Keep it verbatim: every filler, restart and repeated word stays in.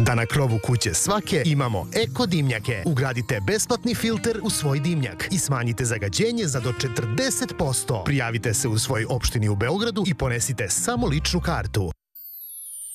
Da na krovu kuće svake imamo eko dimnjake. Ugradite besplatni filter u svoj dimnjak i smanjite zagađenje za do četrdeset posto. Prijavite se u svojoj opštini u Beogradu i ponesite samo ličnu kartu.